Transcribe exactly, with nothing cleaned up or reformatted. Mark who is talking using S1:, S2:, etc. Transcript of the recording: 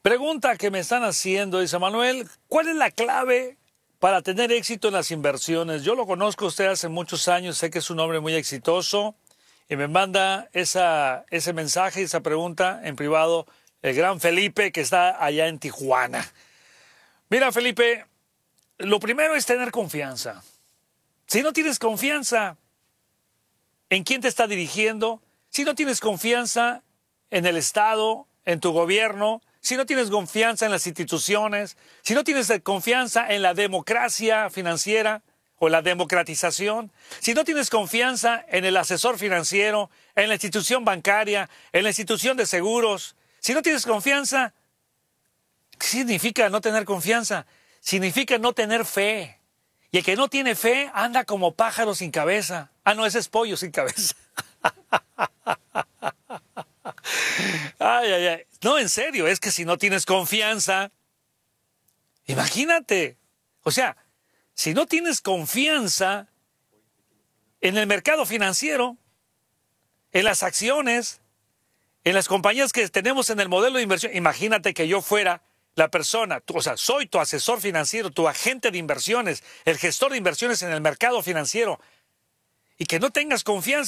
S1: Pregunta que me están haciendo, dice Manuel, ¿cuál es la clave para tener éxito en las inversiones? Yo lo conozco a usted hace muchos años, sé que es un hombre muy exitoso y me manda esa, ese mensaje, esa pregunta en privado el gran Felipe que está allá en Tijuana. Mira, Felipe, lo primero es tener confianza. Si no tienes confianza en quién te está dirigiendo, si no tienes confianza en el Estado, en tu gobierno, si no tienes confianza en las instituciones, si no tienes confianza en la democracia financiera o la democratización, si no tienes confianza en el asesor financiero, en la institución bancaria, en la institución de seguros, si no tienes confianza, ¿qué significa no tener confianza? Significa no tener fe. Y el que no tiene fe anda como pájaro sin cabeza. Ah, no, ese es pollo sin cabeza. Ay, ay, ay. No, en serio, es que si no tienes confianza, imagínate. O sea, si no tienes confianza en el mercado financiero, en las acciones, en las compañías que tenemos en el modelo de inversión, imagínate que yo fuera la persona, tú, o sea, soy tu asesor financiero, tu agente de inversiones, el gestor de inversiones en el mercado financiero, y que no tengas confianza.